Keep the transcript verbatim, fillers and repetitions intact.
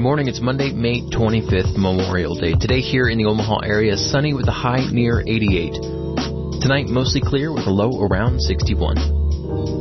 morning. It's Monday, May twenty-fifth, Memorial Day. Today here in the Omaha area, sunny with a high near eighty-eight. Tonight, mostly clear with a low around sixty-one.